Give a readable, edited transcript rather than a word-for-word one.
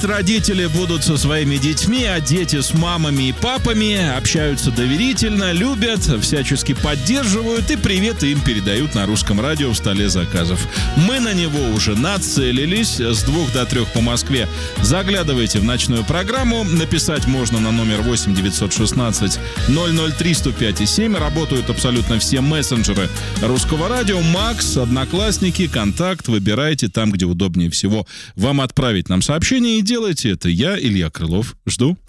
Пусть родители будут со своими детьми, а дети с мамами и папами, общаются доверительно, любят, всячески поддерживают и приветы им передают на русском радио в столе заказов. Мы на него уже нацелились. С 2 до 3 по Москве заглядывайте в ночную программу. Написать можно на номер 8 916 003 105 7. Работают абсолютно все мессенджеры русского радио. Макс, Одноклассники, Контакт. Выбирайте там, где удобнее всего вам отправить нам сообщение. И делайте это. Я, Илья Крылов, жду.